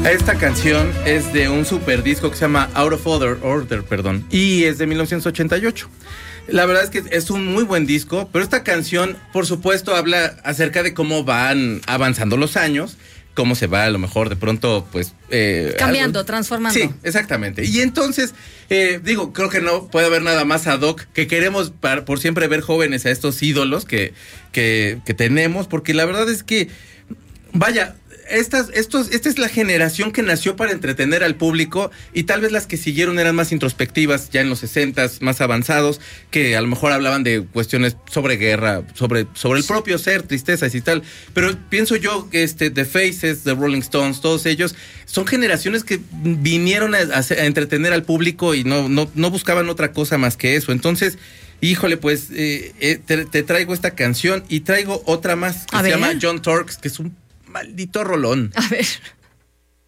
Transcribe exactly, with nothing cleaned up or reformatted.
Esta canción es de un super disco que se llama Out of Order, Order, perdón, y es de mil novecientos ochenta y ocho. La verdad es que es un muy buen disco, pero esta canción, por supuesto, habla acerca de cómo van avanzando los años, cómo se va a lo mejor de pronto, pues... Eh, Cambiando, algo... transformando. Sí, exactamente. Y entonces, eh, digo, creo que no puede haber nada más ad hoc, que queremos para, por siempre ver jóvenes a estos ídolos que, que, que tenemos, porque la verdad es que, vaya... Estas, estos, esta es la generación que nació para entretener al público, y tal vez las que siguieron eran más introspectivas, ya en los sesentas, más avanzados, que a lo mejor hablaban de cuestiones sobre guerra, sobre, sobre el propio ser, tristezas y tal. Pero pienso yo que este, The Faces, The Rolling Stones, todos ellos son generaciones que vinieron a, a, a entretener al público y no, no, no buscaban otra cosa más que eso. Entonces, híjole, pues eh, eh, te, te traigo esta canción y traigo otra más que a se ver. llama John Torques, que es un maldito rolón. A ver.